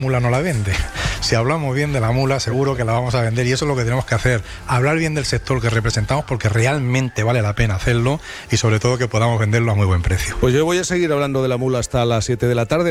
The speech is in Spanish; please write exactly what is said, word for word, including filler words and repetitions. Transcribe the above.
mula no la vende. Si hablamos bien de la mula, seguro que la vamos a vender, y eso es lo que tenemos que hacer, hablar bien del sector que representamos, porque realmente vale la pena hacerlo, y sobre todo que podamos venderlo a muy buen precio. Pues yo voy a seguir hablando de la mula hasta las siete de la tarde.